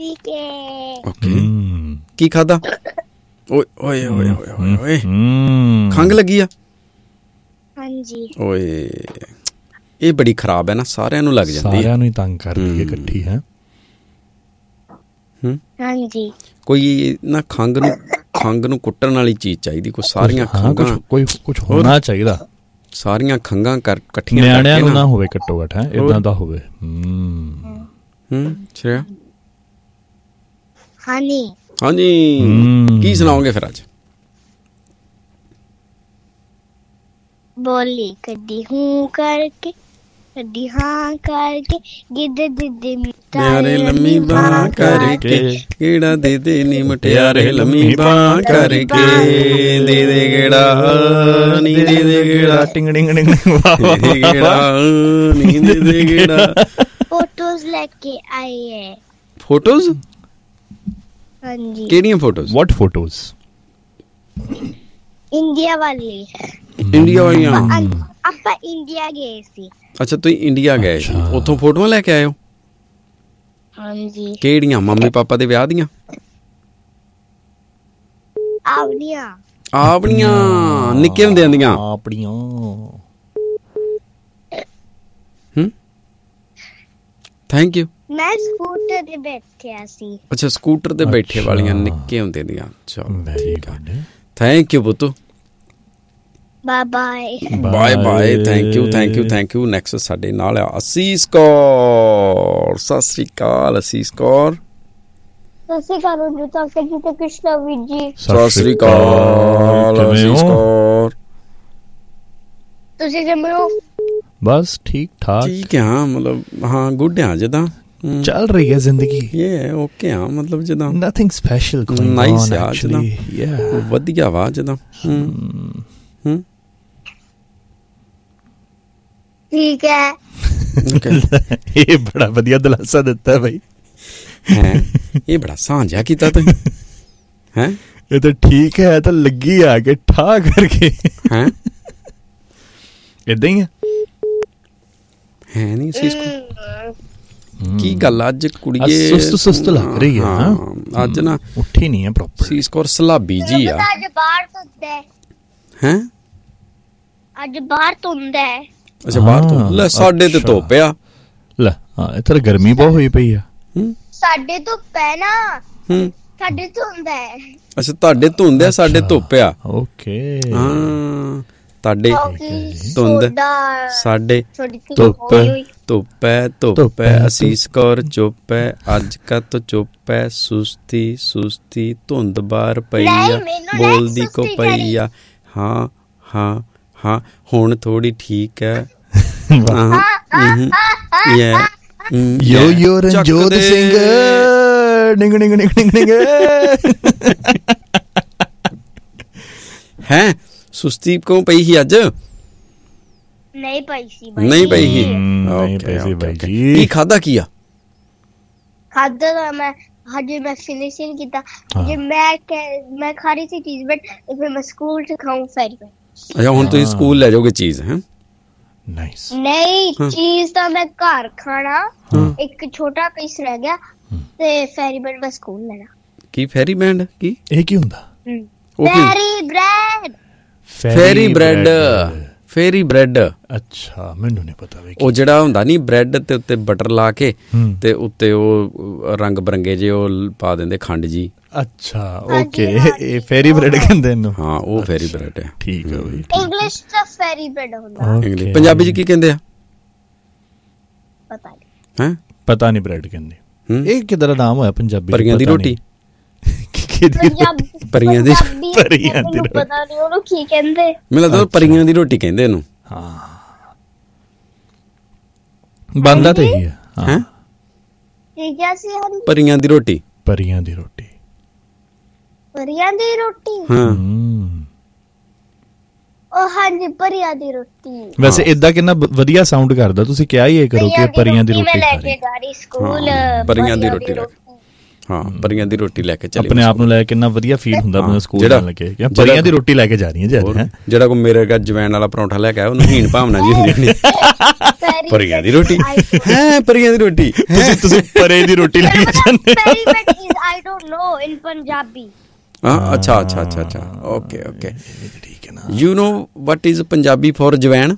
Okay ਕੀ ਖਾਦਾ? ਓਏ ਓਏ ਓਏ ਓਏ ਓਏ ਖੰਘ ਲੱਗੀ ਆ? ਹਾਂਜੀ। ਓਏ ਇਹ ਬੜੀ ਖਰਾਬ ਹੈ ਨਾ, ਸਾਰਿਆਂ ਨੂੰ ਲੱਗ ਜਾਂਦੀ, ਸਾਰਿਆਂ ਨੂੰ ਹੀ ਤੰਗ ਕਰਦੀ ਹੈ ਇਕੱਠੀ ਹੈ। ਹਾਂਜੀ। ਕੋਈ ਨਾ ਖੰਘ ਨੂੰ ਕੁੱਟਣ ਵਾਲੀ ਚੀਜ਼ ਚਾਹੀਦੀ, ਕੋਈ ਸਾਰੀਆਂ ਖੰਘਾਂ ਕੁਝ ਹੋਣਾ ਚਾਹੀਦਾ, ਸਾਰੀਆਂ ਖੰਘਾਂ ਇਕੱਠੀਆਂ, ਨਿਆਣਿਆਂ ਨੂੰ ਨਾ ਹੋਵੇ ਘੱਟੋ ਘੱਟ, ਹੈ ਇਦਾਂ ਦਾ ਹੋਵੇ। ਸ਼੍ਰੇਆ? ਹਾਂਜੀ ਕੀ ਸੁਣਾਓਗੇ ਫਿਰ ਅੱਜ? ਬੋਲੀ ਕਦੀ ਹੂੰ ਕਰਕੇ ਕਦੀ ਹਾਂ ਕਰਕੇ, ਗਿੱਧੇ ਦਿੱਦੇ ਮੁਟਿਆਰੇ ਲੰਮੀ ਬਾਂਹ ਕਰਕੇ, ਕਿਹੜਾ ਦੇ ਦੇ ਨੀ ਮੁਟਿਆਰੇ ਲੰਮੀ ਬਾਂਹ ਕਰਕੇ, ਦੇ ਦੇ ਗੇੜਾ ਨੀ ਦੇ ਦੇ ਗੇੜਾ, ਟਿੰਗ ਟਿੰਗ ਟਿੰਗ, ਗੇੜਾ ਨੀ ਦੇ ਦੇ ਗੇੜਾ। ਫੋਟੋਜ਼ ਲੈ ਕੇ ਆਏ ਹੈ। ਫੋਟੋਜ਼? ਹਾਂਜੀ। ਕਿਹੜੀਆਂ ਫੋਟੋਜ਼? ਵਾਟ ਫੋਟੋਜ਼? ਇੰਡੀਆ ਵਾਲੀ। ਇੰਡੀਆ ਵਾਲੀਆਂ? ਆਪਾਂ ਇੰਡੀਆ ਗਏ ਸੀ। ਅੱਛਾ ਤੁਸੀਂ ਇੰਡੀਆ ਗਏ ਸੀ, ਉੱਥੋਂ ਫੋਟੋਆਂ ਲੈ ਕੇ ਆਏ ਹੋ? ਹਾਂਜੀ। ਕਿਹੜੀਆਂ? ਮੰਮੀ ਪਾਪਾ ਦੇ ਵਿਆਹ ਦੀਆਂ? ਆਪਣੀਆਂ ਨਿੱਕੇ ਹੁੰਦਿਆਂ ਦੀਆਂ? ਆਪਣੀਆਂ। Thank you. ਮੈਂ ਸਕੂਟਰ ਤੇ ਬੈਠਿਆ ਸੀ। ਅੱਛਾ ਸਕੂਟਰ ਤੇ ਬੈਠੇ ਵਾਲੀਆਂ ਨਿੱਕੇ ਹੁੰਦੇ ਦੀਆਂ। ਚਲੋ ਠੀਕ ਆ, thank you ਪੁੱਤੂ। Bye bye bye bye, thank you. Next ਸਾਡੇ ਨਾਲ ਆ ਅਸੀਸ ਕੌਰ। ਸਤਿ ਸ੍ਰੀ ਅਕਾਲ ਅਸੀਸ ਕੌਰ। ਸਤਿ ਸ੍ਰੀ ਅਕਾਲ ਜੀ ਤੇ ਕ੍ਰਿਸ਼ਨਾ ਵੀਰ ਜੀ। ਸਤਿ ਸ੍ਰੀ ਅਕਾਲ ਅਸੀਸ ਕੌਰ। ਤੁਸੀਂ ਕਿਵੇਂ ਹੋ? ਬਸ ਠੀਕ ਠਾਕ। ਠੀਕ ਆ, ਮਤਲਬ ਹਾਂ ਗੁੱਡ ਆ, ਜਿੱਦਾਂ ਚੱਲ ਰਹੀ ਹੈ ਜ਼ਿੰਦਗੀ। ਇਹ ਓਕੇ ਆ, ਮਤਲਬ ਜਿੱਦਾਂ ਨਥਿੰਗ ਸਪੈਸ਼ਲ, ਨਾਈਸ ਆ, ਜਿੱਦਾਂ ਵਧੀਆ ਵਾ, ਜਿੱਦਾਂ ਠੀਕ ਹੈ। ਇਹ ਬੜਾ ਵਧੀਆ ਦਿਲਾਸਾ ਦਿੱਤਾ ਬਾਈ। ਇਹ ਬੜਾ ਸਾਂਝਾ ਕੀਤਾ ਤੁਸੀਂ। ਹੈ ਇਹ ਤਾਂ ਠੀਕ ਹੈ, ਤਾਂ ਲੱਗੀ ਆ ਕੇ ਠਾ ਕਰਕੇ। ਹੈ ਏਦਾਂ ਹੀ ਹੈ ਨਹੀਂ ਸੀਸ ਕੀ ਗੱਲ ਅੱਜ ਕੁੜੀਏ ਸੁਸਤ ਲੱਗ ਰਹੀ ਹੈ। ਅੱਜ ਨਾ ਉੱਠੀ ਨਹੀਂ ਹੈ ਪ੍ਰੋਪਰ। ਸੀਸ ਕੌਰ ਸਲਾਬੀ ਜੀ ਆ। ਅੱਜ ਬਾਹਰ ਧੁੰਦਾ ਹੈ। ਅੱਜ ਬਾਹਰ ਧੁੰਦਾ ਹੈ। ਅੱਛਾ ਬਾਹਰ ਤੋਂ ਲੈ, ਸਾਡੇ ਤੇ ਧੁੱਪ ਆ। ਲੈ ਇੱਥੇ ਗਰਮੀ ਬਹੁਤ ਹੋਈ ਪਈ ਆ। ਸਾਡੇ ਧੁੱਪ ਹੈ ਨਾ, ਸਾਡੇ ਧੁੰਦ ਹੈ। ਅੱਛਾ ਤੁਹਾਡੇ ਧੁੰਦ ਆ, ਸਾਡੇ ਧੁੱਪ ਆ। ਓਕੇ ਹਾਂ ਤੁਹਾਡੇ ਧੁੰਦ, ਸਾਡੇ ਧੁੱਪ ਹੈ। ਅਸੀਸ ਕੌਰ ਚੁੱਪ ਹੈ, ਅੱਜ ਕੱਲ ਤੋਂ ਚੁੱਪ ਹੈ। ਸੁਸਤੀ ਧੁੰਦ ਬਾਹਰ ਪਈ ਆ, ਬੋਲਦੀ ਕੋ ਪਈ ਆ। ਹਾਂ ਹੁਣ ਥੋੜੀ ਠੀਕ ਹੈ। ਯੋ ਰਣਜੋਤ ਸਿੰਘ ਡਿੰਗ ਡਿੰਗ ਡਿੰਗ ਡਿੰਗ ਡਿੰਗ। ਹੈ ਸੁਸਤੀ ਕਿਉਂ ਪਈ ਸੀ ਅੱਜ? ਨਹੀਂ ਪਈ ਸੀ ਬਾਈ ਜੀ। ਕੀ ਖਾਦਾ ਕੀ ਆ? ਖਾਦਾ ਤਾਂ ਮੈਂ ਹਜੇ ਮੈਂ ਫਿਨਿਸ਼ ਨਹੀਂ ਕੀਤਾ। ਜੇ ਮੈਂ ਖਾ ਰਹੀ ਸੀ ਚੀਜ਼, ਬਟ ਫਿਰ ਮੈਂ ਸਕੂਲ ਚ ਖਾਊਂ ਫਿਰ। ਅੱਛਾ ਹੁਣ ਤੁਸੀਂ ਸਕੂਲ ਲੈ ਜਾਓਗੇ ਚੀਜ਼? ਹੈ ਨਾਈਸ। ਨਹੀਂ ਚੀਜ਼ ਤਾਂ ਮੈਂ ਘਰ ਖਾਣਾ। ਇੱਕ ਛੋਟਾ ਪੀਸ ਰਹਿ ਗਿਆ ਤੇ ਫੈਰੀ ਬੈਂਡ ਮੈਂ ਸਕੂਲ ਲੈਣਾ। ਕੀ ਫੈਰੀ ਬੈਂਡ? ਕੀ ਇਹ ਕੀ ਹੁੰਦਾ? Ferry bread. ਅੱਛਾ ਮੈਨੂੰ ਨਹੀਂ ਪਤਾ। ਉਹ ਜਿਹੜਾ ਹੁੰਦਾ ਨੀ ਬ੍ਰੈਡ ਤੇ ਉੱਤੇ ਬਟਰ ਲਾ ਕੇ ਤੇ ਉੱਤੇ ਉਹ ਰੰਗ ਬਰੰਗੇ ਜੇ ਉਹ ਪਾ ਦਿੰਦੇ ਖੰਡ ਜੀ। ਅੱਛਾ ਓਕੇ, ਇਹ ਫੈਰੀ ਬ੍ਰੈਡ ਕਹਿੰਦੇ ਇਹਨੂੰ? ਹਾਂ ਉਹ ਫੈਰੀ ਬ੍ਰੈਡ ਹੈ। ਠੀਕ ਹੈ ਬਈ। ਇੰਗਲਿਸ਼ ਚ ਫੈਰੀ ਬ੍ਰੈਡ ਹੁੰਦਾ। ਇੰਗਲਿਸ਼ ਪੰਜਾਬੀ ਚ ਕੀ ਕਹਿੰਦੇ ਆ? ਪਤਾ ਨਹੀਂ। ਹੈ ਪਤਾ ਨਹੀਂ ਬ੍ਰੈਡ ਕਹਿੰਦੇ। ਇਹ ਕਿਹਦਾ ਦਾ ਨਾਮ ਹੋਇਆ ਪੰਜਾਬੀ? ਪਰੀਆਂ ਦੀ ਰੋਟੀ। ਪਰੀਆਂ ਦੀ ਪਤਾ ਨਹੀਂ ਉਹਨੂੰ ਕੀ ਕਹਿੰਦੇ। ਮੈਨੂੰ ਲੱਗਦਾ ਪਰੀਆਂ ਦੀ ਰੋਟੀ ਕਹਿੰਦੇ ਇਹਨੂੰ। ਹਾਂ ਬੰਦਾ ਤੇ ਹੀ ਹੈ। ਠੀਕ ਹੈ ਸੀ ਪਰੀਆਂ ਦੀ ਰੋਟੀ। ਪਰੀਆਂ ਦੀ ਰੋਟੀ। ਪਰੀਆਂ ਦੀ ਰੋਟੀ। ਹਾਂ ਉਹ ਹਾਂਜੀ ਪਰੀਆਂ ਦੀ ਰੋਟੀ। ਵੈਸੇ ਇਦਾਂ ਕਿੰਨਾ ਵਧੀਆ ਸਾਊਂਡ ਕਰਦਾ। ਤੁਸੀਂ ਕਿਹਾ ਹੀ ਇਹ ਕਰੋ ਕਿ ਪਰੀਆਂ ਦੀ ਰੋਟੀ ਮੈਂ ਲੈ ਕੇ ਜਾ ਰਹੀ ਸਕੂਲ। ਪਰੀਆਂ ਦੀ ਰੋਟੀ। ਹਾਂ ਪਰੀਆਂ ਦੀ ਰੋਟੀ ਲੈ ਕੇ ਚੱਲੀ ਆਪਣੇ ਆਪ ਨੂੰ ਲੈ ਕਿੰਨਾ ਵਧੀਆ ਫੀਲ ਹੁੰਦਾ ਬੰਦਾ ਸਕੂਲ ਜਾਣ ਲੱਗੇ ਕਿ ਪਰੀਆਂ ਦੀ ਰੋਟੀ ਲੈ ਕੇ ਜਾ ਰਹੀ ਹੈ ਜੀ ਅੱਜ। ਜਿਹੜਾ ਕੋਈ ਮੇਰੇ ਘਰ ਜਵੈਣ ਵਾਲਾ ਪਰੌਂਠਾ ਲੈ ਕੇ ਆਇਆ ਉਹਨੂੰ ਹੀਣ ਭਾਵਨਾ ਜੀ ਹੁੰਦੀ ਨੇ ਪਰੀਆਂ ਦੀ ਰੋਟੀ ਹੈ ਪਰੀਆਂ ਦੀ ਰੋਟੀ ਤੁਸੀਂ ਪਰੇ ਦੀ ਰੋਟੀ ਲੈ ਕੇ ਜਾਂਦੇ I don't know in Punjabi. ਅੱਛਾ ਓਕੇ ਠੀਕ ਹੈ ਨਾ। You know what is Punjabi for ਜਵੈਣ?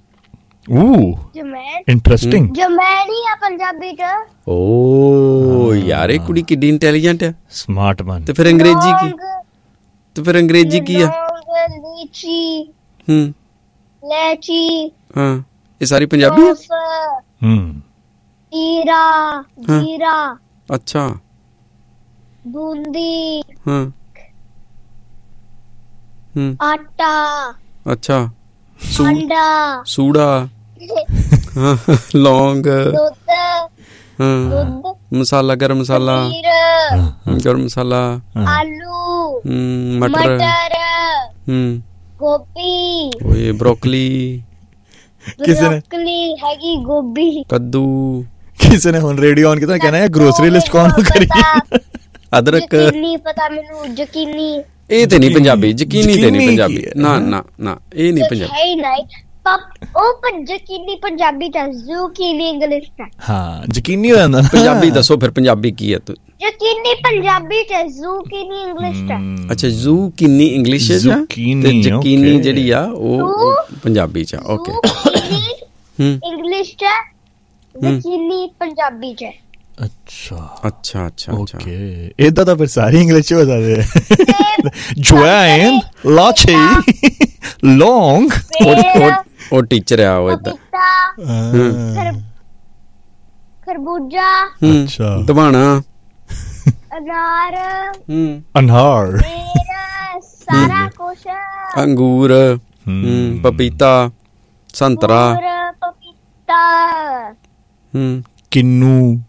Interesting. ਜਵੈਣ ਹੀ ਆ ਪੰਜਾਬੀ ਚ। ਓ ਯਾਰ ਇਹ ਕੁੜੀ ਕਿੱਡੀ ਇੰਟੈਲੀਜੈਂਟ ਆ, ਸਮਾਰਟ ਬਣ। ਤੇ ਫਿਰ ਅੰਗਰੇਜ਼ੀ ਕੀ ਆ? ਲੀਚੀ ਹੂੰ ਲੈਚੀ। ਹਾਂ ਇਹ ਸਾਰੀ ਪੰਜਾਬੀ ਆ। ਜੀਰਾ ਅੱਛਾ ਬੂੰਦੀ ਹਾਂ ਆਟਾ ਅੱਛਾ ਅੰਡਾ ਸੂੜਾ ਲੌਂਗ ਦੁੱਧ ਮਸਾਲਾ ਗਰਮ ਮਸਾਲਾ ਆਲੂ ਮਟਰ ਗੋਭੀ ਓਏ ਬਰੋਕਲੀ ਹੈਗੀ ਗੋਭੀ ਕੱਦੂ। ਕਿਸੇ ਨੇ ਹੁਣ ਰੇਡੀਓ ਆਨ ਕੀਤਾ ਕਹਿਣਾ ਇਹ ਗਰੋਸਰੀ ਲਿਸਟ ਕੌਣ ਕਰੀ? ਅਦਰਕ ਪਤਾ ਮੈਨੂੰ ਯਕੀਨੀ ਇਹ ਤੇ ਨਹੀਂ ਪੰਜਾਬੀ, ਯਕੀਨੀ ਤੇ ਨਹੀਂ ਪੰਜਾਬੀ। ਨਾ ਇਹ ਨਹੀਂ ਪੰਜਾਬੀ। ਉਹ ਯਕੀਨੀ ਪੰਜਾਬੀ ਚ ਜ਼ੂਕੀਨੀ ਇੰਗਲਿਸ਼ ਚ। ਹਾਂ ਯਕੀਨੀ ਹੋ ਜਾਂਦਾ ਪੰਜਾਬੀ ਦੱਸੋ ਫਿਰ ਪੰਜਾਬੀ ਕੀ ਹੈ? ਯਕੀਨੀ ਪੰਜਾਬੀ ਚ ਜ਼ੂਕੀਨੀ ਇੰਗਲਿਸ਼ ਚ। ਅੱਛਾ ਜ਼ੂਕੀਨੀ ਇੰਗਲਿਸ਼ ਚ ਤੇ ਯਕੀਨੀ ਜਿਹੜੀ ਆ ਉਹ ਪੰਜਾਬੀ ਚ। ਓਕੇ ਇੰਗਲਿਸ਼ ਚ ਯਕੀਨੀ ਪੰਜਾਬੀ ਚ। ਅੱਛਾ ਓਕੇ ਏਦਾਂ ਤਾਂ ਫਿਰ ਸਾਰੀ ਇੰਗਲਿਸ਼ ਚ ਹੋ ਸਕਦੇ। ਜਵੈਨ ਲਾਚੀ ਲੌਂਗ ਉਹ ਟੀਚਰ ਆ ਉਹ ਏਦਾਂ। ਖਰਬੂਜਾ ਅੱਛਾ ਦਵਾਣਾ ਅਨਾਰ ਸਾਰਾ ਕੁਛ ਅੰਗੂਰ ਪਪੀਤਾ ਸੰਤਰਾ ਪਪੀਤਾ ਕਿੰਨੂ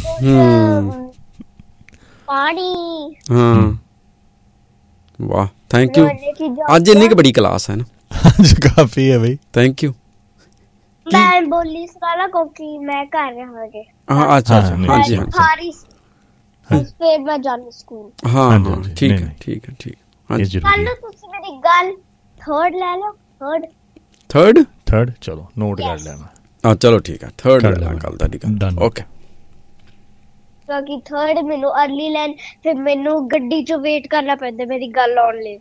ਪਾਣੀ। ਹਾਂ ਵਾਹ ਥੈਂਕ ਯੂ। ਅੱਜ ਇੰਨੀ ਕੁ ਬੜੀ ਕਲਾਸ ਹੈ ਨਾ। ਅੱਜ ਕਾਫੀ ਹੈ ਬਈ। Thank you. ਮੈਂ ਬੋਲੀ ਸਾਰਾ ਕਿਉਂਕਿ ਮੈਂ ਕਰ ਰਿਹਾ ਹਾਂ। ਹਾਂ ਅੱਛਾ ਹਾਂਜੀ ਫਿਰ ਮੈਂ ਜਾਣਾ ਸਕੂਲ। ਹਾਂ ਠੀਕ ਹੈ ਹਾਂਜੀ। ਕੱਲ ਨੂੰ ਤੁਸੀਂ ਮੇਰੀ ਗੱਲ ਥਰਡ ਲੈ ਲਓ। ਥਰਡ ਚਲੋ ਨੋਟ ਕਰ ਲੈਣਾ। ਹਾਂ ਚਲੋ ਠੀਕ ਹੈ ਥਰਡ ਲੈ ਲਾਂ ਕੱਲ ਤੁਹਾਡੀ ਗੱਲ। ਓਕੇ ਕਿਉਂਕਿ ਥਰਡ ਮੈਨੂੰ ਅਰਲੀ ਲੈਣ ਫਿਰ ਮੈਨੂੰ ਗੱਡੀ 'ਚ ਵੇਟ ਕਰਨਾ ਪੈਂਦਾ ਮੇਰੀ ਗੱਲ ਆਉਣ ਲਈ।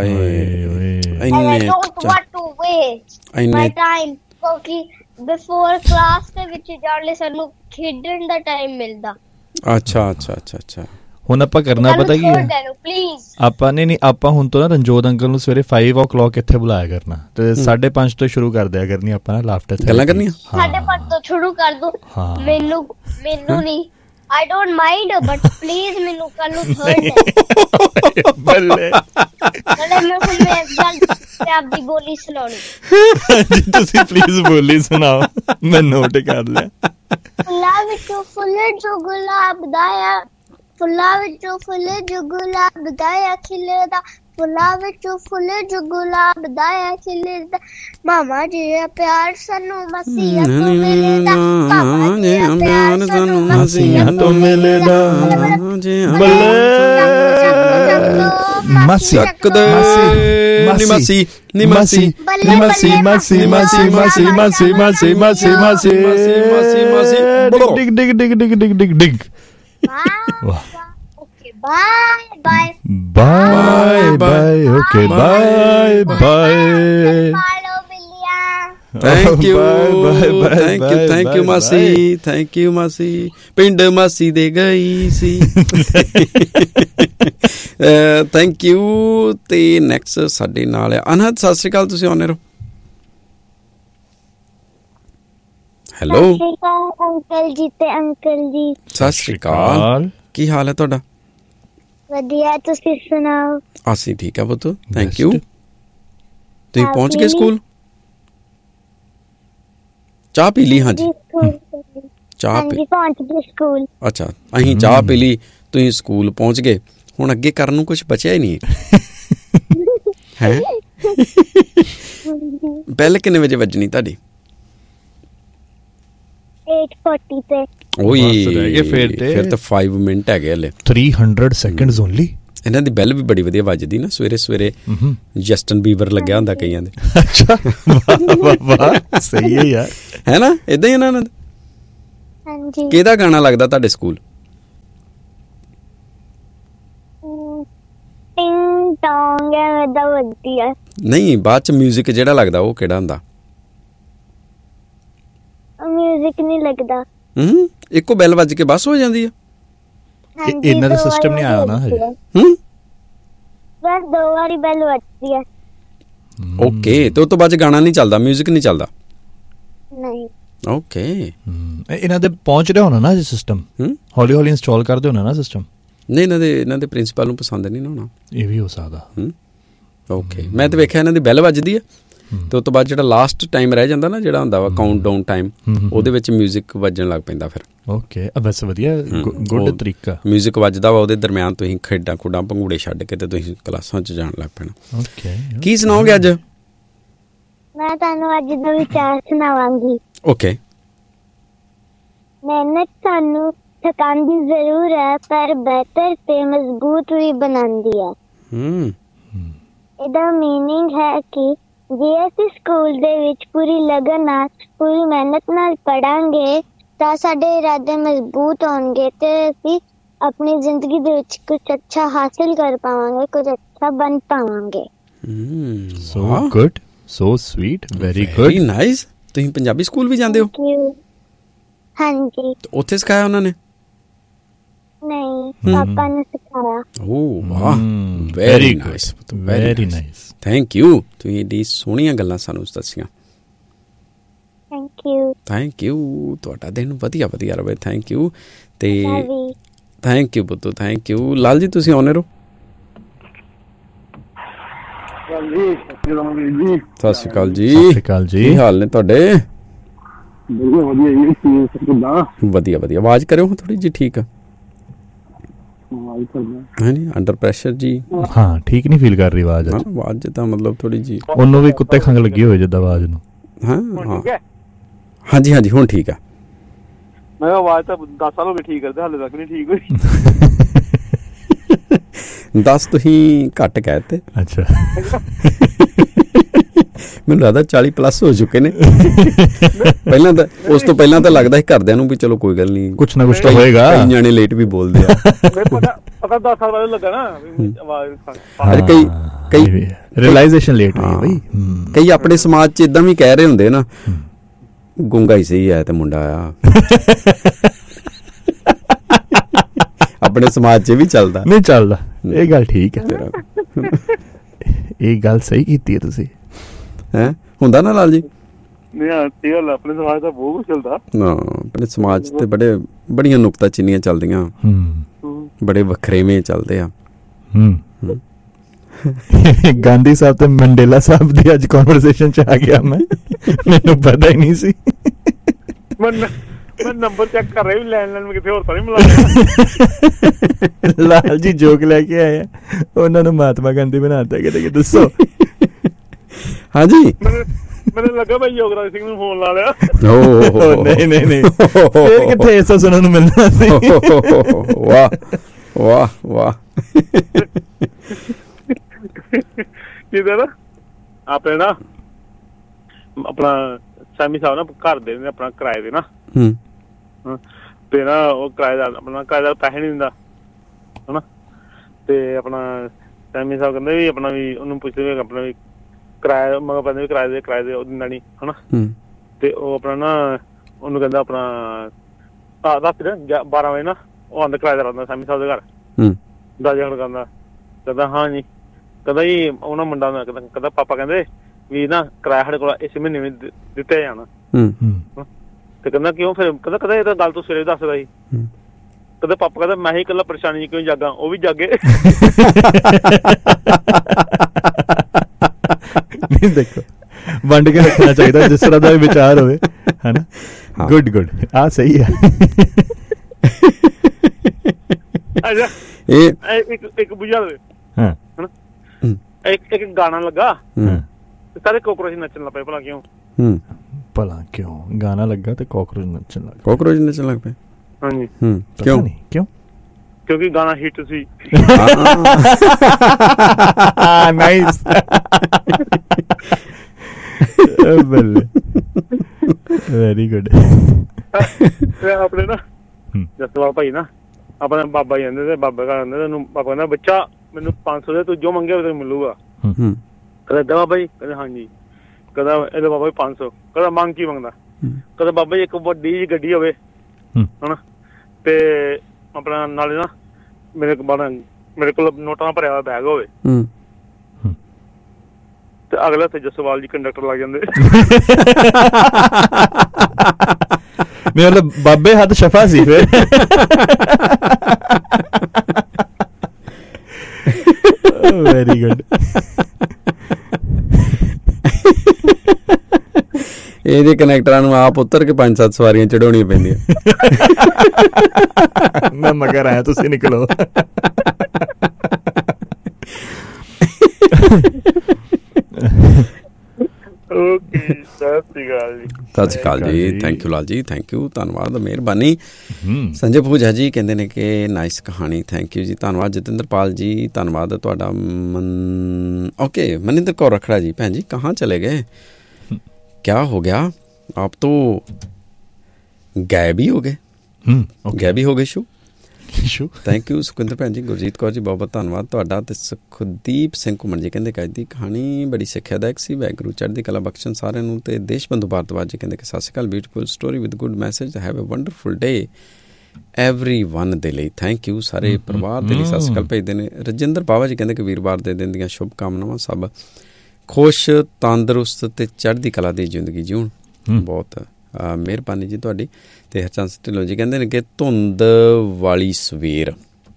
I don't want to waste my time ਕਿਉਂਕਿ ਬਿਫੋਰ ਕਲਾਸ ਦੇ ਵਿੱਚ ਜਾਣ ਲਈ ਸਾਨੂੰ ਖੇਡਣ ਦਾ ਟਾਈਮ ਮਿਲਦਾ। ਅੱਛਾ ਹੁਣ ਆਪਾਂ ਕਰਨਾ ਪਤਾ ਕੀ ਹੈ ਆਪਾਂ ਨਹੀਂ ਆਪਾਂ ਹੁਣ ਤੋਂ ਨਾ ਰਣਜੋਤ ਅੰਕਲ ਨੂੰ ਸਵੇਰੇ 5 o'clock ਇੱਥੇ ਬੁਲਾਇਆ ਕਰਨਾ ਤੇ 5:30 ਤੋਂ ਸ਼ੁਰੂ ਕਰ ਦਿਆ ਕਰਨੀ ਆਪਾਂ ਨਾ ਲਾਫਟਰ ਗੱਲਾਂ ਕਰਨੀਆਂ। 5:30 ਤੋਂ ਸ਼ੁਰੂ ਕਰ ਦੋ। ਮੈਨੂੰ ਨਹੀਂ I don't mind but please ਮੈਨੂੰ ਕੱਲ ਨੂੰ ਥਰਡ ਬੱਲੇ ਮੈਂ ਗੱਲ ਆਪਦੀ ਬੋਲੀ ਸੁਣਾਉਣੀ। ਜੀ ਤੁਸੀਂ ਪਲੀਜ਼ ਬੋਲੀ ਸੁਣਾਓ ਮੈਂ ਨੋਟ ਕਰ ਲਿਆ। ਫੁੱਲਾਂ ਵਿੱਚੋਂ ਫੁੱਲ ਜੋ ਗੁਲਾਬ ਦਾ ਆ ਫੁੱਲਾਂ ਵਿੱਚੋਂ ਫੁੱਲ ਜੋ ਗੁਲਾਬ ਦਾ ਆ ਖਿਲਦਾ ਫੁੱਲਾਂ ਵਿੱਚੋਂ ਫੁੱਲ ਜੋ ਗੁਲਾਬ ਦਾ ਆ ਖਿਲਦਾ ਮਾਮਾ ਜੀ ਪਿਆਰ ਸਾਨੂੰ ਮਸੀਹਾ ਤੋਂ ਮਿਲਦਾ ਮਾਮਾ ਜੀ ਪਿਆਰ ਸਾਨੂੰ ਮਸੀਹਾ ਤੋਂ ਮਿਲਦਾ ਬੱਲੇ ਮਾਸੀ ਡਿਗ Bye. Okay, bye. Thank you ਮਾਸੀ ਪਿੰਡ ਮਾਸੀ ਦੇ ਗਈ ਸੀ। Thank you. ਤੇ ਨੈਕਸਟ ਸਾਡੇ ਨਾਲ ਆ ਅਨਹਦ। ਸਤਿ ਸ਼੍ਰੀ ਅਕਾਲ ਤੁਸੀਂ ਆਉਣੇ ਰਹੋ। ਹੈਲੋ ਅੰਕਲ ਜੀ ਤੇ ਅੰਕਲ ਜੀ ਸਤਿ ਸ਼੍ਰੀ ਅਕਾਲ। ਕੀ ਹਾਲ ਹੈ ਤੁਹਾਡਾ? ਵਧੀਆ ਤੁਸੀਂ ਸੁਣਾਓ? ਅਸੀਂ ਠੀਕ ਆ ਪੁੱਤ ਥੈਂਕ ਯੂ। ਤੁਸੀਂ ਪਹੁੰਚ ਗਏ ਸਕੂਲ? ਚਾਹ ਪੀ ਲਈ? ਹਾਂਜੀ ਚਾਹ ਪਹੁੰਚ ਗਏ ਸਕੂਲ। ਅੱਛਾ ਅਸੀਂ ਚਾਹ ਪੀ ਲਈ ਤੁਸੀਂ ਸਕੂਲ ਪਹੁੰਚ ਗਏ। ਹੁਣ ਅੱਗੇ ਕਰਨ ਨੂੰ ਕੁਛ ਬਚਿਆ ਹੀ ਨਹੀਂ ਹੈ। ਬੈਲ ਕਿੰਨੇ ਵਜੇ ਵੱਜਣੀ ਤੁਹਾਡੀ? 8:40 ਤੇ। ਓਏ ਫਿਰ ਤਾਂ 5 ਮਿੰਟ ਹੈਗੇ ਹਲੇ। 300 ਸੈਕਿੰਡਸ ਓਨਲੀ। ਇਹਨਾਂ ਦੀ ਬੈਲ ਵੀ ਬੜੀ ਵਧੀਆ ਵੱਜਦੀ ਨਾ ਸਵੇਰੇ ਸਵੇਰੇ। ਜਸਟਨ ਬੀਬਰ ਲੱਗਿਆ ਹੁੰਦਾ ਕਈਆਂ ਦੇ। ਅੱਛਾ ਵਾਹ ਸਹੀ ਹੈ ਯਾਰ, ਹੈ ਨਾ? ਏਦਾਂ ਹੀ ਇਹਨਾਂ ਦਾ। ਹਾਂਜੀ। ਕਿਹਦਾ ਗਾਣਾ ਲੱਗਦਾ ਤੁਹਾਡੇ ਸਕੂਲ? ਟਿੰਗ ਟੋਂਗ ਐਵੇਂ ਦਾ ਵੱਜਦੀ ਆ। ਨਹੀਂ, ਬਾਅਦ ਚ ਮਿਊਜ਼ਿਕ ਜਿਹੜਾ ਲੱਗਦਾ ਉਹ ਕਿਹੜਾ ਹੁੰਦਾ? ਮਿਊਜ਼ਿਕ ਨਹੀਂ ਲੱਗਦਾ। ਇੱਕੋ ਬੈਲ ਵੱਜ ਕੇ ਬਸ ਹੋ ਜਾਂਦੀ ਆ। ਇਹਨਾਂ ਦਾ ਸਿਸਟਮ ਨਹੀਂ ਆਇਆ ਨਾ ਹਜੇ। ਬਸ 2 ਵਾਰੀ ਬੈਲ ਵੱਜਦੀ ਆ। ਓਕੇ, ਤੇ ਉਸ ਤੋਂ ਬਾਅਦ ਗਾਣਾ ਨਹੀਂ ਚੱਲਦਾ, ਮਿਊਜ਼ਿਕ ਨਹੀਂ ਚੱਲਦਾ? ਨਹੀਂ। ਓਕੇ। ਇਹਨਾਂ ਦੇ ਪਹੁੰਚ ਰਿਹਾ ਹੋਣਾ ਨਾ ਸਿਸਟਮ, ਹੌਲੀ ਹੌਲੀ ਇੰਸਟਾਲ ਕਰਦੇ ਹੋਣਾ ਨਾ ਸਿਸਟਮ। ਨਹੀਂ, ਇਹਨਾਂ ਦੇ ਪ੍ਰਿੰਸੀਪਲ ਨੂੰ ਪਸੰਦ ਨਹੀਂ ਨਾ ਹੋਣਾ। ਇਹ ਵੀ ਹੋ ਸਕਦਾ। ਓਕੇ, ਮੈਂ ਤਾਂ ਵੇਖਿਆ ਇਹਨਾਂ ਦੀ ਬੈਲ ਵੱਜਦੀ ਆ ਤੇ ਉਸ ਤੋਂ ਬਾਅਦ ਜਿਹੜਾ ਲਾਸਟ ਟਾਈਮ ਰਹਿ ਜਾਂਦਾ ਨਾ, ਜਿਹੜਾ ਹੁੰਦਾ ਵਾ ਕਾਊਂਟ ਡਾਊਨ ਟਾਈਮ, ਉਹਦੇ ਵਿੱਚ ਮਿਊਜ਼ਿਕ ਵੱਜਣ ਲੱਗ ਪੈਂਦਾ ਫਿਰ। ਓਕੇ, ਬਸ ਵਧੀਆ, ਗੁੱਡ ਤਰੀਕਾ। ਮਿਊਜ਼ਿਕ ਵੱਜਦਾ ਵਾ, ਉਹਦੇ ਦਰਮਿਆਨ ਤੁਸੀਂ ਖੇਡਾਂ ਖੁੱਡਾਂ ਭੰਗੂੜੇ ਛੱਡ ਕੇ ਤੇ ਤੁਸੀਂ ਕਲਾਸਾਂ 'ਚ ਜਾਣ ਲੱਗ ਪੈਣਾ। ਓਕੇ, ਕੀ ਸੁਣਾਓਗੇ ਅੱਜ? ਮੈਂ ਤੁਹਾਨੂੰ ਅੱਜ ਦਾ ਵਿਚਾਰ ਸੁਣਾਵਾਂਗੀ। ਓਕੇ। ਮਿਹਨਤ ਸਾਨੂੰ ਥਕਾਉਂਦੀ ਜ਼ਰੂਰ ਹੈ, ਪਰ ਬਿਹਤਰ ਤੇ ਮਜ਼ਬੂਤ ਵੀ ਬਣਾਉਂਦੀ ਹੈ। ਇਹਦਾ ਮੀਨਿੰਗ ਹੈ ਕਿ ਜੇ ਅਸੀਂ ਸਕੂਲ ਦੇ ਵਿੱਚ ਪੂਰੀ ਲਗਨ ਨਾਲ, ਪੂਰੀ ਮਿਹਨਤ ਨਾਲ ਪੜਾਂਗੇ ਤਾਂ ਸਾਡੇ ਇਰਾਦੇ ਮਜ਼ਬੂਤ ਹੋਣਗੇ ਤੇ ਅਸੀਂ ਆਪਣੀ ਜ਼ਿੰਦਗੀ ਦੇ ਵਿੱਚ ਕੁਝ ਅੱਛਾ ਹਾਸਿਲ ਕਰ ਪਾਵਾਂਗੇ, ਕੁਝ ਅੱਛਾ ਬਣ ਪਾਵਾਂਗੇ। So good, so sweet, very good, very nice. ਤੁਸੀਂ ਪੰਜਾਬੀ ਸਕੂਲ ਵੀ ਜਾਂਦੇ ਹੋ? ਹਾਂਜੀ। ਉੱਥੇ ਸਿਖਾਇਆ ਉਹਨਾਂ ਨੇ? ਨਹੀਂ, ਪਾਪਾ ਨੇ ਸਿਖਾਇਆ। ਓ ਵਾਹ, very nice, very nice. Thank you, ਤੁਸੀਂ ਏਡੀ ਸੋਹਣੀਆਂ ਗੱਲਾਂ ਸਾਨੂੰ ਦੱਸੀਆਂ। Thank you. ਤੁਹਾਡਾ ਦਿਨ ਵਧੀਆ ਵਧੀਆ ਰਹੇ। Thank you. ਤੇ thank you ਪੁੱਤੋ, thank you. Lal ji ਤੁਸੀਂ ਆਉਣੇ ਰਹੋ। ਸਤਿ ਸ਼੍ਰੀ ਅਕਾਲ ਜੀ। ਸਤਿ ਸ਼੍ਰੀ ਅਕਾਲ ਜੀ। ਕੀ ਹਾਲ ਨੇ ਤੁਹਾਡੇ? ਵਧੀਆ ਵਧੀਆ। ਆਵਾਜ਼ ਕਰਿਓ ਥੋੜੀ ਜਿਹੀ ਠੀਕ ਆ। ਹਾਂਜੀ, ਅੰਡਰ ਪ੍ਰੈਸ਼ਰ ਜੀ। ਹਾਂ, ਠੀਕ ਨਹੀਂ ਫੀਲ ਕਰ ਰਹੀ ਆਵਾਜ਼। ਆਵਾਜ਼ ਤਾਂ ਮਤਲਬ ਥੋੜੀ ਜੀ, ਉਹਨੂੰ ਵੀ ਕੁੱਤੇ ਖੰਗ ਲੱਗੀ ਹੋਏ ਜਿੱਦਾਂ ਆਵਾਜ਼ ਨੂੰ। ਹਾਂ ਹਾਂਜੀ ਹਾਂਜੀ, ਹੁਣ ਠੀਕ ਆ। ਮੈਂ ਆਵਾਜ਼ ਤਾਂ 10 ਸਾਲ ਹੋ ਗਏ ਠੀਕ ਕਰਦੇ, ਹਾਲੇ ਤੱਕ ਨਹੀਂ ਠੀਕ ਹੋਈ। 10 ਤੁਸੀਂ ਘੱਟ ਕਹਿ ਤੇ। ਅੱਛਾ, ਮੈਨੂੰ ਲੱਗਦਾ 40+ ਹੋ ਚੁੱਕੇ ਨੇ। ਪਹਿਲਾਂ ਤਾਂ, ਉਸ ਤੋਂ ਪਹਿਲਾਂ ਤਾਂ ਲੱਗਦਾ ਸੀ ਘਰਦਿਆਂ ਨੂੰ ਵੀ ਚਲੋ ਕੋਈ ਗੱਲ ਨਹੀਂ, ਕੁਛ ਨਾ ਕੁਛ ਤਾਂ ਹੋਏਗਾ। ਕਈ ਜਾਣੇ ਲੇਟ ਵੀ ਬੋਲਦੇ ਆ। ਪਤਾ 10 ਸਾਲ ਬਾਅਦ ਲੱਗਾ ਨਾ ਆਵਾਜ਼। ਕਈ ਰਿਅਲਾਈਜੇਸ਼ਨ ਲੇਟ ਹੋਈ ਬਈ। ਕਈ ਆਪਣੇ ਸਮਾਜ 'ਚ ਇਦਾਂ ਵੀ ਕਹਿ ਰਹੇ ਹੁੰਦੇ ਨਾ, ਗੁੰਗਾ ਹੀ ਸਹੀ ਹੈ ਤੇ ਮੁੰਡਾ ਆ। ਆਪਣੇ ਸਮਾਜ 'ਚ ਵੀ ਚੱਲਦਾ ਨਹੀਂ? ਚੱਲਦਾ, ਇਹ ਗੱਲ ਠੀਕ ਹੈ। ਇਹ ਗੱਲ ਸਹੀ ਕੀਤੀ ਹੈ ਤੁਸੀਂ। ਹੈ ਹੁੰਦਾ ਨਾ ਲਾਲ ਜੀ? ਆਪਣੇ ਸਮਾਜ ਦਾ ਬਹੁਤ ਕੁਝ ਚੱਲਦਾ। ਆਪਣੇ ਸਮਾਜ ਤੇ ਬੜੀਆਂ ਨੁਕਤਾ ਚੀਨੀਆਂ ਚੱਲਦੀਆਂ, ਬੜੇ ਵੱਖਰੇਵੇਂ ਚੱਲਦੇ ਆ। ਗਾਂਧੀ ਸਾਹਿਬ ਤੇ ਮੰਡੇਲਾ ਸਾਹਿਬ ਦੀ ਅੱਜ ਕਨਵਰਸੇਸ਼ਨ 'ਚ ਆ ਗਿਆ ਮੈਂ, ਮੈਨੂੰ ਪਤਾ ਹੀ ਨਹੀਂ ਸੀ। ਮੈਂ ਨੰਬਰ ਚੈੱਕ ਕਰ ਰਿਹਾ ਵੀ ਲੈਣ ਕਿਤੇ ਹੋਰ ਤਾਂ ਨਹੀਂ ਮਿਲਾ। ਲਾਲ ਜੀ ਜੋਕ ਲੈ ਕੇ ਆਏ ਆ, ਉਹਨਾਂ ਨੂੰ ਮਹਾਤਮਾ ਗਾਂਧੀ ਬਣਾਤਾ। ਕਿਤੇ ਦੱਸੋ। ਹਾਂਜੀ, ਮੈਨੂੰ ਲੱਗਾ ਭਾਈ ਯੋਗਰਾਜ ਸਿੰਘ ਨੂੰ ਫੋਨ ਲਾ ਲਿਆ। ਨਹੀਂ ਫੇਰ ਕਿੱਥੇ ਐਸਾ ਸੁਣਨ ਨੂੰ ਮਿਲਣਾ ਸੀ। ਵਾਹ ਵਾਹ ਵਾਹ। ਕਿਹਦਾ ਨਾ ਆਪਣੇ ਨਾ ਆਪਣਾ ਸੈਮੀ ਸਾਹਿਬ ਨਾ ਘਰ ਦੇ ਨੇ ਆਪਣਾ ਕਿਰਾਏ ਦੇ ਨਾ, ਤੇ ਨਾ ਉਹ ਕਿਰਾਏਦਾਰ ਆਪਣਾ ਕਿਰਾਏਦਾਰ ਪੈਸੇ ਨੀ ਦਿੰਦਾ ਹਨਾ, ਤੇ ਆਪਣਾ ਸੈਮੀ ਸਾਹਿਬ ਕਹਿੰਦੇ ਵੀ ਆਪਣਾ ਵੀ ਉਹਨੂੰ ਪੁੱਛਦੇ ਆਪਣਾ ਵੀ ਕਿਰਾਇਆ ਮਗਰ ਪੈਂਦੇ ਵੀ ਕਿਰਾਏ ਦੇ ਉਹ ਦਿੰਦਾ ਨੀ ਹਨਾ, ਤੇ ਉਹ ਆਪਣਾ ਨਾ ਉਹਨੂੰ ਕਹਿੰਦਾ ਆਪਣਾ ਰਾਤੀ ਨਾ 12 ਵਜੇ ਨਾ ਉਹ ਆਉਂਦਾ ਕਿਰਾਏਦਾਰ ਆਉਂਦਾ ਸੈਮੀ ਸਾਹਿਬ ਦੇ ਘਰ, ਦਰਜਾ ਖੜ ਕਹਿੰਦਾ ਹਾਂ ਜੀ, ਕਹਿੰਦਾ ਜੀ ਉਹਨਾਂ ਮੁੰਡਾ ਕਹਿੰਦਾ ਪਾਪਾ ਕਹਿੰਦੇ ਵੀ ਨਾ ਕਿਰਾਇਆ ਸਾਡੇ ਕੋਲ ਇਸ ਮਹੀਨੇ ਵਿੱਚ ਦਿੱਤਾ ਜਾਣਾ, ਤੇ ਕਹਿੰਦਾ ਕਿਉਂ ਫਿਰ ਕਹਿੰਦਾ ਇਹ ਤਾਂ ਗੱਲ ਤੂੰ ਸਵੇਰੇ ਦੱਸਦਾ ਸੀ, ਕਹਿੰਦਾ ਪਾਪਾ ਕਹਿੰਦਾ ਮੈਂ ਹੀ ਇਕੱਲਾ ਪਰੇਸ਼ਾਨੀ ਕਿਉਂ ਜਾਗਾ, ਉਹ ਵੀ ਜਾਗੇ। ਨਹੀਂ ਦੇਖੋ ਵੰਡ ਕੇ ਰੱਖਣਾ ਚਾਹੀਦਾ ਜਿਸ ਤਰ੍ਹਾਂ ਦਾ ਵਿਚਾਰ ਹੋਵੇ ਹਨਾ। ਗੁੱਡ ਆ ਸਹੀ ਹੈ। ਇੱਕ ਬੁਝਾ ਦੇ ਇੱਕ ਗਾਣਾ ਲੱਗਾ ਸਾਰੇ ਕੋਕਰੋਚ ਨੱਚਣ ਲੱਗ ਪਏ ਭਲਾ ਕਿਉਂ, ਭਲਾ ਕਿਉਂ ਗਾਣਾ ਲੱਗਾ ਤੇ ਕਾਕਰੋਚ ਨੱਚਣ ਲੱਗ ਪਏ? ਹਾਂਜੀ। ਕਿਉਂ? ਕਿਉਂਕਿ ਗਾਣਾ ਹਿੱਟ ਸੀ। ਨਾਈਸ। Very good. ਆਪਣੇ ਨਾ ਜਸਵਾਲ ਭਾਈ ਨਾ ਆਪਣਾ ਬਾਬਾ ਜੀ ਆਂਦੇ ਤੇ ਬਾਬਾ ਘਰ ਆਂਦੇ ਉਹਨੂੰ ਬਾਬਾ ਕਹਿੰਦਾ ਬੱਚਾ ਮੈਨੂੰ 500 ਦੇ ਤੂੰ ਜੋ ਮੰਗਿਆ ਤੈਨੂੰ ਮਿਲੂਗਾ। ਕਹਿੰਦਾ ਏਦਾਂ ਬਾਬਾ ਜੀ? ਕਹਿੰਦੇ ਹਾਂਜੀ। ਕਹਿੰਦਾ ਇਹਦਾ ਬਾਬਾ ਜੀ 500। ਕਹਿੰਦਾ ਮੰਗ ਕੀ ਮੰਗਦਾ? ਕਹਿੰਦਾ ਬਾਬਾ ਜੀ ਇੱਕ ਵੱਡੀ ਜਿਹੀ ਗੱਡੀ ਹੋਵੇ ਹਨਾ ਤੇ ਆਪਣਾ ਨਾਲੇ ਨਾ ਮੇਰੇ ਕੋਲ ਨੋਟਾਂ ਭਰਿਆ ਹੋਇਆ ਬੈਗ ਹੋਵੇ ਤੇ ਅਗਲੇ ਹੱਥੇ ਜਸਵਾਲ ਜੀ ਕੰਡਕਟਰ ਲੱਗ ਜਾਂਦੇ। ਮਤਲਬ ਬਾਬੇ ਹੱਥ ਸ਼ਫਾ ਸੀ ਫਿਰ। Very good. ਇਹਦੇ ਕਨੈਕਟਰਾਂ ਨੂੰ ਆਪ ਉੱਤਰ ਕੇ 5-7 ਸਵਾਰੀਆਂ ਚੜਾਉਣੀਆਂ ਪੈਂਦੀਆਂ। ਮੈਂ ਮਗਰ ਆਇਆ, ਤੁਸੀਂ ਨਿਕਲੋ। ਸਤਿ ਸ਼੍ਰੀ ਅਕਾਲ ਜੀ। Thank you Lal ji, thank you, ਧੰਨਵਾਦ, ਮਿਹਰਬਾਨੀ। ਸੰਜੇ ਪੂਜਾ ਜੀ ਕਹਿੰਦੇ ਨੇ ਕਿ ਨਾਈਸ ਕਹਾਣੀ, ਥੈਂਕ ਯੂ ਜੀ, ਧੰਨਵਾਦ। ਜਤਿੰਦਰਪਾਲ ਜੀ ਧੰਨਵਾਦ ਤੁਹਾਡਾ। ਓਕੇ ਮਨਿੰਦਰ ਕੌਰ ਰਖੜਾ ਜੀ, ਭੈਣ ਜੀ ਕਹਾਂ ਚਲੇ ਗਏ? क्या हो गया? आप तो गायब ही हो गए। ਸ਼ੂ ਥੈਂਕ ਯੂ ਸੁਖਿੰਦਰ ਭੈਣ ਜੀ। ਗੁਰਜੀਤ ਕੌਰ ਜੀ ਬਹੁਤ ਬਹੁਤ ਧੰਨਵਾਦ ਤੁਹਾਡਾ। ਤੇ ਸੁਖਦੀਪ ਸਿੰਘ ਘੁੰਮਣ ਜੀ ਕਹਿੰਦੇ ਅੱਜ ਦੀ ਕਹਾਣੀ ਬੜੀ ਸਿੱਖਿਆਦਾਇਕ ਸੀ, ਵਾਹਿਗੁਰੂ ਚੜ੍ਹਦੀ ਕਲਾ ਬਖਸ਼ਣ ਸਾਰਿਆਂ ਨੂੰ। ਤੇ ਦੇਸ਼ ਬੰਧੂ ਭਾਰਤਵਾਜ ਜੀ ਕਹਿੰਦੇ ਕਿ ਸਤਿ ਸ਼੍ਰੀ ਅਕਾਲ, beautiful story with good message, have a wonderful day everyone ਦੇ ਲਈ। ਥੈਂਕ ਯੂ, ਸਾਰੇ ਪਰਿਵਾਰ ਦੇ ਲਈ ਸਤਿ ਸ਼੍ਰੀ ਅਕਾਲ ਭੇਜਦੇ ਨੇ। ਰਜਿੰਦਰ ਬਾਵਾ ਜੀ ਕਹਿੰਦੇ ਕਿ ਵੀਰਵਾਰ ਦੇ ਦਿਨ ਦੀਆਂ ਸ਼ੁਭ ਕਾਮਨਾਵਾਂ, ਸਭ ਖੁਸ਼ ਤੰਦਰੁਸਤ ਤੇ ਚੜ੍ਹਦੀ ਕਲਾ ਦੀ ਜ਼ਿੰਦਗੀ ਜਿਉਣ। ਬਹੁਤ ਮਿਹਰਬਾਨੀ ਜੀ ਤੁਹਾਡੀ। ਤੇ ਹਰਚੰਦ ਢਿੱਲੋਂ ਜੀ ਕਹਿੰਦੇ ਨੇ ਕਿ ਧੁੰਦ ਵਾਲੀ ਸਵੇਰ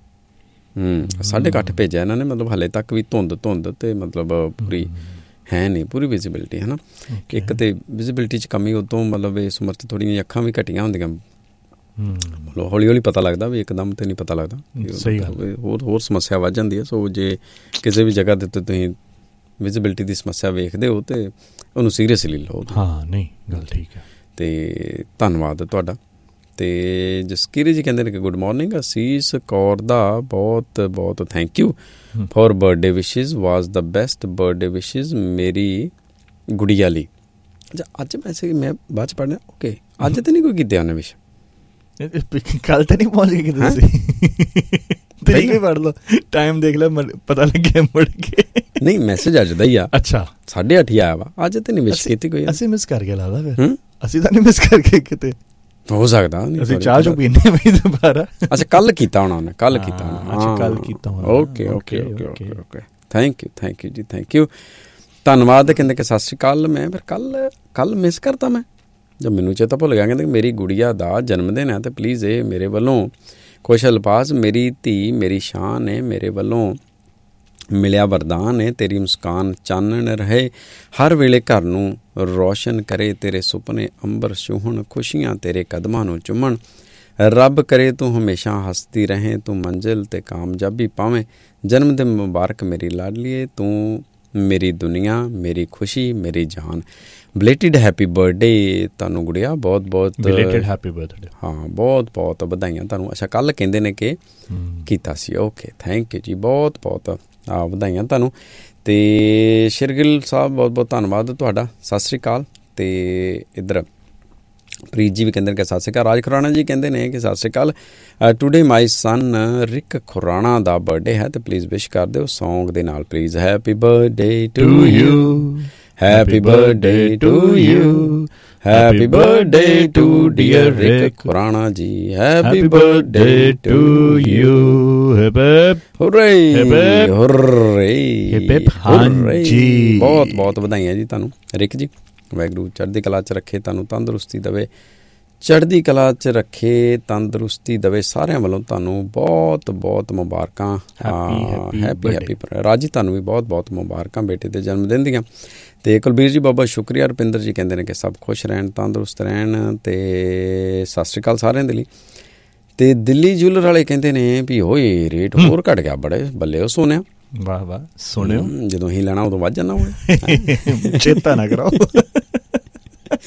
8:30 ਭੇਜਿਆ ਇਹਨਾਂ ਨੇ, ਮਤਲਬ ਹਾਲੇ ਤੱਕ ਵੀ ਧੁੰਦ ਤੇ ਮਤਲਬ ਪੂਰੀ ਹੈ ਨਹੀਂ, ਪੂਰੀ ਵਿਜ਼ੀਬਿਲਿਟੀ ਹੈ ਨਾ। ਇੱਕ ਤੇ ਵਿਜ਼ੀਬਿਲਿਟੀ 'ਚ ਕਮੀ ਉਦੋਂ ਮਤਲਬ ਇਸ ਉਮਰ 'ਚ ਥੋੜ੍ਹੀਆਂ ਜਿਹੀਆਂ ਅੱਖਾਂ ਵੀ ਘਟੀਆਂ ਹੁੰਦੀਆਂ, ਮਤਲਬ ਹੌਲੀ ਹੌਲੀ ਪਤਾ ਲੱਗਦਾ ਵੀ ਇੱਕਦਮ ਤੇ ਨਹੀਂ ਪਤਾ ਲੱਗਦਾ, ਹੋਰ ਸਮੱਸਿਆ ਵੱਧ ਜਾਂਦੀ ਹੈ। ਸੋ ਜੇ ਕਿਸੇ ਵੀ ਜਗ੍ਹਾ ਦੇ ਉੱਤੇ ਤੁਸੀਂ ਵਿਜ਼ੀਬਿਲਿਟੀ ਦੀ ਸਮੱਸਿਆ ਵੇਖਦੇ ਹੋ ਤੇ ਉਹਨੂੰ ਸੀਰੀਅਸਲੀ ਲਓ। ਹਾਂ ਨਹੀਂ, ਗੱਲ ਠੀਕ ਹੈ। ਤੇ ਧੰਨਵਾਦ ਤੁਹਾਡਾ। ਤੇ ਜਸਕੀਰੀ ਜੀ ਕਹਿੰਦੇ ਨੇ ਕਿ ਗੁੱਡ ਮਾਰਨਿੰਗ, ਅਸੀਸ ਕੌਰ ਦਾ ਬਹੁਤ ਬਹੁਤ thank you for birthday wishes, was the best birthday wishes ਮੇਰੀ ਗੁੜੀਆ ਲਈ। ਅੱਛਾ ਅੱਜ ਮੈਸੇਜ ਮੈਂ ਬਾਅਦ 'ਚ ਪੜ੍ਹਨਾ। ਓਕੇ ਅੱਜ ਤਾਂ ਨਹੀਂ ਕੋਈ ਕੀਤੇ ਉਹਨੇ ਵਿਸ਼? ਕੱਲ ਤਾਂ ਨਹੀਂ ਪਹੁੰਚ ਗਏ ਤੁਸੀਂ? ਤਰੀਕ ਵੀ ਪੜ੍ਹ ਲਓ, ਟਾਈਮ ਦੇਖ ਲਓ, ਪਤਾ ਲੱਗਿਆ ਮੁੜ ਕੇ। ਨਹੀਂ ਮੈਸੇਜ ਅੱਜ ਦਾ ਹੀ ਆ। ਅੱਛਾ 8:30 ਆਇਆ ਵਾ, ਅੱਜ ਤੇ ਨਹੀਂ ਵਿਸ਼ ਕੀਤੀ ਕੋਈ। ਅਸੀਂ ਮਿਸ ਕਰ ਗਏ ਲੱਗਦਾ ਫਿਰ। ਅਸੀਂ ਤਾਂ ਨਹੀਂ ਮਿਸ ਕਰਕੇ ਕਿਤੇ, ਹੋ ਸਕਦਾ ਅਸੀਂ ਚਾਹ ਚੋ ਪੀਂਦੇ ਬਈ ਦੁਬਾਰਾ। ਅੱਛਾ ਕੱਲ ਕੀਤਾ ਹੋਣਾ ਉਹਨੇ, ਕੱਲ ਕੀਤਾ ਹੋਣਾ। ਅੱਛਾ ਕੱਲ ਕੀਤਾ ਹੋਣਾ। Okay okay okay okay okay thank you ਜੀ, ਥੈਂਕ ਯੂ, ਧੰਨਵਾਦ। ਕਹਿੰਦੇ ਕਿ ਸਤਿ ਸ਼੍ਰੀ ਅਕਾਲ। ਮੈਂ ਫਿਰ ਕੱਲ ਮਿਸ ਕਰਤਾ ਮੈਂ, ਜਦ ਮੈਨੂੰ ਚੇਤਾ ਭੁੱਲ ਗਿਆ। ਕਹਿੰਦੇ ਮੇਰੀ ਗੁੜੀਆ ਦਾ ਜਨਮ ਦਿਨ ਹੈ ਤੇ ਪਲੀਜ਼ ਇਹ ਮੇਰੇ ਵੱਲੋਂ ਕੁਛ ਅਲਫਾਜ਼, ਮੇਰੀ ਧੀ ਮੇਰੀ ਸ਼ਾਨ ਹੈ, ਮੇਰੇ ਵੱਲੋਂ ਮਿਲਿਆ ਵਰਦਾਨ ਹੈ, ਤੇਰੀ ਮੁਸਕਾਨ ਚਾਨਣ ਰਹੇ ਹਰ ਵੇਲੇ ਘਰ ਨੂੰ ਰੋਸ਼ਨ ਕਰੇ, ਤੇਰੇ ਸੁਪਨੇ ਅੰਬਰ ਛੂਹਣ, ਖੁਸ਼ੀਆਂ ਤੇਰੇ ਕਦਮਾਂ ਨੂੰ ਚੁੰਮਣ, ਰੱਬ ਕਰੇ ਤੂੰ ਹਮੇਸ਼ਾ ਹੱਸਦੀ ਰਹੇ, ਤੂੰ ਮੰਜ਼ਿਲ ਤੇ ਕਾਮਯਾਬੀ ਪਾਵੇਂ, ਜਨਮ ਦਿਨ ਮੁਬਾਰਕ ਮੇਰੀ ਲਾਡਲੀਏ, ਤੂੰ ਮੇਰੀ ਦੁਨੀਆ, ਮੇਰੀ ਖੁਸ਼ੀ, ਮੇਰੀ ਜਾਨ। ਬਲੇਟਿਡ ਹੈਪੀ ਬਰਥਡੇ ਤੁਹਾਨੂੰ ਗੁੜੀਆ, ਬਹੁਤ ਬਹੁਤ ਬਲੇਟਿਡ ਹੈਪੀ ਬਰਥਡੇ। ਹਾਂ ਬਹੁਤ ਬਹੁਤ ਵਧਾਈਆਂ ਤੁਹਾਨੂੰ। ਅੱਛਾ ਕੱਲ ਕਹਿੰਦੇ ਨੇ ਕਿ ਕੀਤਾ ਸੀ। ਓਕੇ ਥੈਂਕ ਯੂ ਜੀ, ਬਹੁਤ ਬਹੁਤ ਵਧਾਈਆਂ ਤੁਹਾਨੂੰ। ਅਤੇ ਸ਼ੇਰਗਿੱਲ ਸਾਹਿਬ ਬਹੁਤ ਬਹੁਤ ਧੰਨਵਾਦ ਤੁਹਾਡਾ, ਸਤਿ ਸ਼੍ਰੀ ਅਕਾਲ। ਅਤੇ ਇੱਧਰ ਪ੍ਰੀਤ ਜੀ ਵੀ ਕਹਿੰਦੇ ਨੇ ਕਿ ਸਤਿ ਸ਼੍ਰੀ ਅਕਾਲ। ਰਾਜ ਖੁਰਾਣਾ ਜੀ ਕਹਿੰਦੇ ਨੇ ਕਿ ਸਤਿ ਸ਼੍ਰੀ ਅਕਾਲ, ਟੂਡੇ ਮਾਈ ਸਨ ਰਿਕ ਖੁਰਾਣਾ ਦਾ ਬਰਥਡੇ ਹੈ ਅਤੇ ਪਲੀਜ਼ ਵਿਸ਼ ਕਰ ਦਿਓ ਸੌਂਗ ਦੇ ਨਾਲ please. Happy birthday to you, happy birthday to you, happy birthday to dear ਰਿਕ ਖੁਰਾਣਾ ਜੀ, ਹੈਪੀ ਬਰਥਡੇ ਟੂ ਯੂ। ਹੁਰੇ ਹੁਰੇ ਹਾਂਜੀ, ਬਹੁਤ ਬਹੁਤ ਵਧਾਈਆਂ ਜੀ ਤੁਹਾਨੂੰ ਰਿਕ ਜੀ। ਵਾਹਿਗੁਰੂ ਚੜ੍ਹਦੀ ਕਲਾ 'ਚ ਰੱਖੇ, ਤੁਹਾਨੂੰ ਤੰਦਰੁਸਤੀ ਦੇਵੇ, ਚੜ੍ਹਦੀ ਕਲਾ 'ਚ ਰੱਖੇ, ਤੰਦਰੁਸਤੀ ਦੇਵੇ। ਸਾਰਿਆਂ ਵੱਲੋਂ ਤੁਹਾਨੂੰ ਬਹੁਤ ਬਹੁਤ ਮੁਬਾਰਕਾਂ। ਹੈਪੀ ਰਾਜੀ ਤੁਹਾਨੂੰ ਵੀ ਬਹੁਤ ਬਹੁਤ ਮੁਬਾਰਕਾਂ ਬੇਟੇ ਦੇ ਜਨਮ ਦਿਨ ਦੀਆਂ। ਅਤੇ ਕੁਲਬੀਰ ਜੀ ਬਾਬਾ ਸ਼ੁਕਰੀਆ। ਰੁਪਿੰਦਰ ਜੀ ਕਹਿੰਦੇ ਨੇ ਕਿ ਸਭ ਖੁਸ਼ ਰਹਿਣ, ਤੰਦਰੁਸਤ ਰਹਿਣ। ਅਤੇ ਸਤਿ ਸ਼੍ਰੀ ਅਕਾਲ ਸਾਰਿਆਂ ਦੇ ਲਈ। ਅਤੇ ਦਿੱਲੀ ਜੂਲਰ ਵਾਲੇ ਕਹਿੰਦੇ ਨੇ ਵੀ ਹੋਏ ਰੇਟ ਹੋਰ ਘੱਟ ਗਿਆ ਬੜੇ, ਬੱਲੇ ਉਹ ਸੋਨਿਆ। ਵਾਹ ਵਾਹ ਸੁਣਿਓ, ਜਦੋਂ ਅਸੀਂ ਲੈਣਾ ਉਦੋਂ ਵੱਧ ਜਾਂਦਾ ਹੋਵੇ, ਚੇਤਾ ਨਾ ਕਰਾਓ।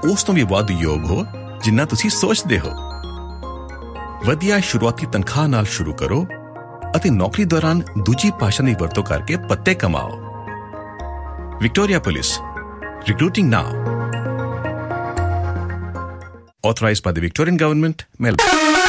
ਉਸ ਤੋਂ ਵੀ ਵੱਧ ਯੋਗ ਹੋ ਜਿੰਨਾ ਤੁਸੀਂ ਸੋਚਦੇ ਹੋ। ਵਧੀਆ ਸ਼ੁਰੂਆਤੀ ਤਨਖਾਹ ਨਾਲ ਸ਼ੁਰੂ ਕਰੋ ਅਤੇ ਨੌਕਰੀ ਦੌਰਾਨ ਦੂਜੀ ਭਾਸ਼ਾ ਦੀ ਵਰਤੋਂ ਕਰਕੇ ਪੱਤੇ ਕਮਾਓ। Victoria police, recruiting now. Authorized by the Victorian Government, Melbourne.